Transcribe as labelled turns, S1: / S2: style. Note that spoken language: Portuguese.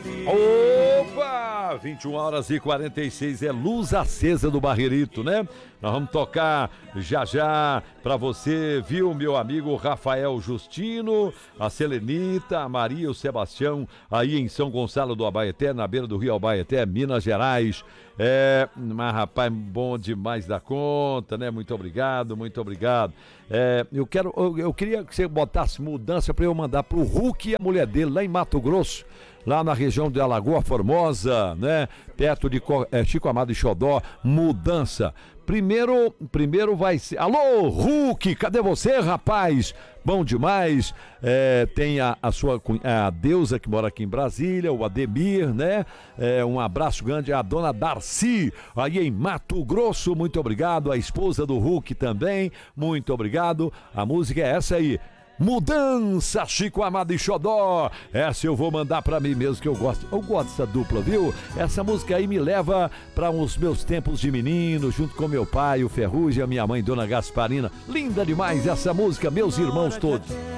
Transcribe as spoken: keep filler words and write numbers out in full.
S1: Opa! vinte e uma horas e quarenta e seis, é luz acesa do Barreirito, né? Nós vamos tocar já já pra você, viu, meu amigo Rafael Justino, a Selenita, a Maria, o Sebastião, aí em São Gonçalo do Abaeté, na beira do Rio Abaeté, Minas Gerais. É, mas rapaz, bom demais da conta, né? Muito obrigado, muito obrigado. É, eu quero, eu, eu queria que você botasse mudança pra eu mandar pro Hulk e a mulher dele lá em Mato Grosso, lá na região de Alagoa Formosa, né? Perto de é, Chico Amado e Xodó, mudança. Primeiro, primeiro vai ser... Alô, Hulk, cadê você, rapaz? Bom demais. É, tem a, a sua a deusa que mora aqui em Brasília, o Ademir, né? É, um abraço grande à dona Darcy, aí em Mato Grosso, muito obrigado. A esposa do Hulk também, muito obrigado. A música é essa aí. Mudança, Chico Amado e Xodó. Essa eu vou mandar pra mim mesmo, que eu gosto. Eu gosto dessa dupla, viu? Essa música aí me leva para os meus tempos de menino, junto com meu pai, o Ferrugem, a minha mãe, Dona Gasparina. Linda demais essa música, meus irmãos todos.